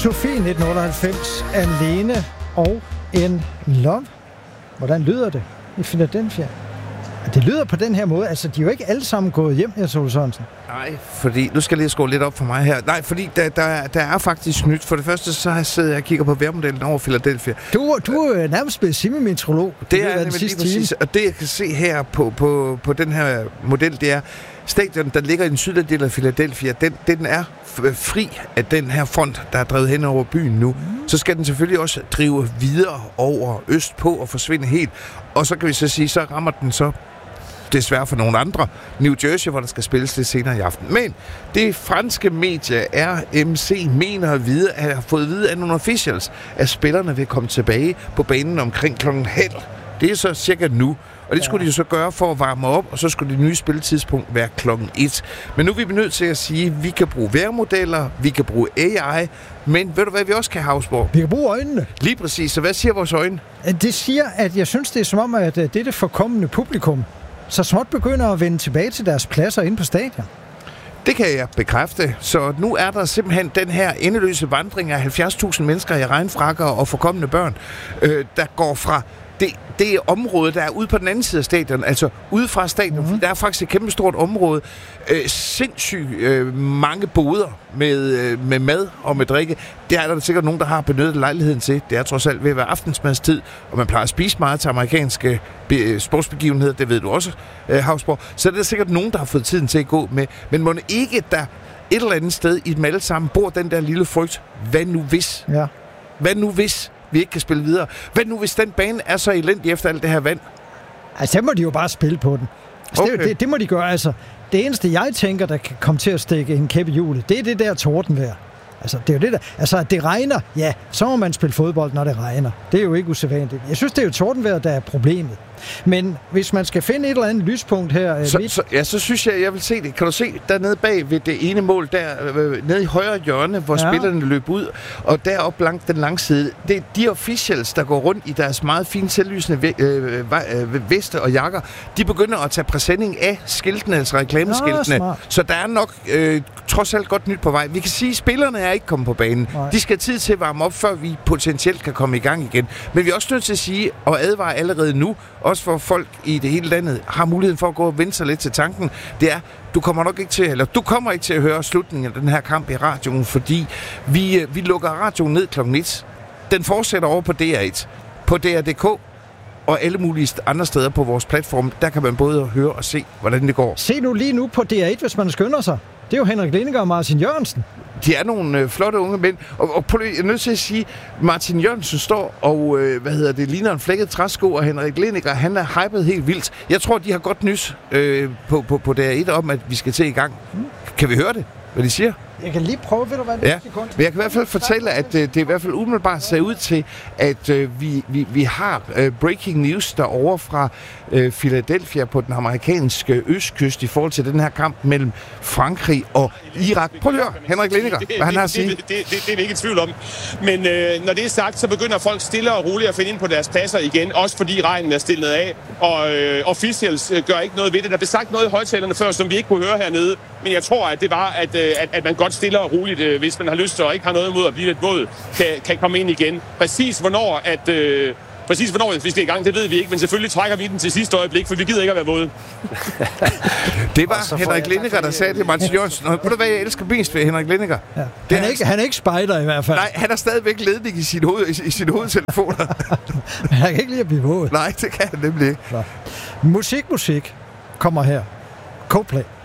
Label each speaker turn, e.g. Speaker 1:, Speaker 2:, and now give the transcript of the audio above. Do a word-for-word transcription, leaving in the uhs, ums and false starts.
Speaker 1: Sofie nitten otteoghalvfems, Alene og en Love. Hvordan lyder det i Philadelphia? Det lyder på den her måde. Altså, de er jo ikke alle sammen gået hjem, Jens Ole Sørensen.
Speaker 2: Nej, fordi... Nu skal jeg lige skrue lidt op for mig her. Nej, fordi der, der, der er faktisk nyt. For det første, så sidder jeg og kigger på vejrmodellen over Philadelphia.
Speaker 1: Du, du er nærmest blevet semimeteorolog.
Speaker 2: Det er nemlig lige præcis. Og det, jeg kan se her på, på, på den her model, det er stadion, der ligger i den sydlige del af Philadelphia. Den, den er fri af den her front, der er drevet hen over byen nu. Mm. Så skal den selvfølgelig også drive videre over østpå og forsvinde helt. Og så kan vi så sige, så rammer den så desværre for nogle andre, New Jersey, hvor der skal spilles lidt senere i aften. Men det franske medie R M C mener at vide, at har fået at vide af nogle officials, at spillerne vil komme tilbage på banen omkring klokken halv. Det er så cirka nu. Og det skulle ja. de jo så gøre for at varme op, og så skulle det nye spilletidspunkt være klokken et. Men nu er vi nødt til at sige, at vi kan bruge vejrmodeller, vi kan bruge A I, men ved du hvad vi også kan, Hausborg?
Speaker 1: Vi kan bruge øjnene.
Speaker 2: Lige præcis. Så hvad siger vores øjne?
Speaker 1: Det siger, at jeg synes, det er som om, at dette forkommende publikum så småt begynder at vende tilbage til deres pladser inde på stadion.
Speaker 2: Det kan jeg bekræfte. Så nu er der simpelthen den her endeløse vandring af halvfjerds tusind mennesker i regnfrakker og forkommende børn, øh, der går fra det, det område, der er ude på den anden side af stadion, altså ude fra stadion. Mm-hmm. Der er faktisk et kæmpestort område. Øh, sindssygt øh, mange boder med, øh, med mad og med drikke. Det er der sikkert nogen, der har benyttet lejligheden til. Det er trods alt ved at være aftensmadstid, og man plejer at spise meget til amerikanske be- sportsbegivenheder. Det ved du også, øh, Hausborg. Så det er der sikkert nogen, der har fået tiden til at gå med. Men må ikke der et eller andet sted i dem alle sammen bor den der lille frygt. Hvad nu hvis?
Speaker 1: Ja.
Speaker 2: Hvad nu hvis vi ikke kan spille videre? Hvad nu hvis den bane er så elendig efter alt det her vand?
Speaker 1: Altså, så må de jo bare spille på den. Altså,
Speaker 2: Okay.
Speaker 1: det, det, det må de gøre. Altså, det eneste, jeg tænker, der kan komme til at stikke en kæppe i hjulet, det er det der tordenvejr. Altså, det er jo det der. Altså, at det regner, ja, så må man spille fodbold, når det regner. Det er jo ikke usædvanligt. Jeg synes, det er jo tordenvejr, der er problemet. Men hvis man skal finde et eller andet lyspunkt her...
Speaker 2: Så,
Speaker 1: midt...
Speaker 2: så, ja, så synes jeg, jeg vil se det. Kan du se dernede bag ved det ene mål, der øh, nede i højre hjørne, hvor ja. spillerne løb ud, og deroppe langt den lange side, det er de officials, der går rundt i deres meget fine selvlysende væ- øh, øh, veste og jakker. De begynder at tage præsending af skiltene, altså reklameskiltene.
Speaker 1: Nå,
Speaker 2: så der er nok øh, trods alt godt nyt på vej. Vi kan sige, at spillerne er ikke kommet på banen. Nej. De skal have tid til at varme op, før vi potentielt kan komme i gang igen. Men vi er også nødt til at sige og advare allerede nu, også for folk i det hele landet har muligheden for at gå og vende sig lidt til tanken, det er, du kommer nok ikke til, eller du kommer ikke til at høre slutningen af den her kamp i radioen, fordi vi, vi lukker radioen ned klokken et. Den fortsætter over på D R et, på D R punktum d k og alle mulige andre steder på vores platform. Der kan man både høre og se, hvordan det går.
Speaker 1: Se nu lige nu på D R et, hvis man skynder sig. Det er jo Henrik Lindinger og Martin Jørgensen.
Speaker 2: De er nogle øh, flotte unge mænd. Og, og jeg er nødt til at sige, Martin Jørgensen står og, øh, hvad hedder det, ligner en flækket træsko, og Henrik Lindinger, han er hypet helt vildt. Jeg tror, de har godt nys øh, på, på, på D R et om, at vi skal til i gang. Mm. Kan vi høre det, hvad de siger?
Speaker 1: Jeg kan lige prøve, ved du hvad,
Speaker 2: ja. Men jeg kan i hvert fald fortælle, at øh, det i hvert fald umiddelbart ser ud til, at øh, vi, vi, vi har øh, breaking news derovre fra øh, Philadelphia på den amerikanske østkyst i forhold til den her kamp mellem Frankrig og Irak. Prøv at høre, Henrik Lindinger, hvad han har at sige.
Speaker 3: Det, det, det, det, det er vi ikke i tvivl om. Men øh, når det er sagt, så begynder folk stille og roligt at finde ind på deres pladser igen, også fordi regnen er stillet af, og øh, officials øh, gør ikke noget ved det. Der blev sagt noget i højtalerne før, som vi ikke kunne høre hernede, men jeg tror, at det var, at, øh, at, at man godt stille og roligt, øh, hvis man har lyst til og ikke har noget imod at blive lidt våd, kan, kan komme ind igen. Præcis hvornår, at, øh, præcis hvornår, hvis det er i gang, det ved vi ikke, men selvfølgelig trækker vi den til sidste øjeblik, for vi gider ikke at være våde.
Speaker 2: Det var Henrik Lindinger, der sagde det, Martin Jørgensen. Og ved du hvad, jeg elsker mest ved Henrik Lindinger?
Speaker 1: Ja. Han, er ikke, han er ikke spejder i hvert fald.
Speaker 2: Nej, han har stadigvæk ledning i sin, hoved, i, i sin hovedtelefoner.
Speaker 1: Men han kan ikke lide at blive våd.
Speaker 2: Nej, det kan han nemlig ikke.
Speaker 1: Musik, musik kommer her. Coldplay.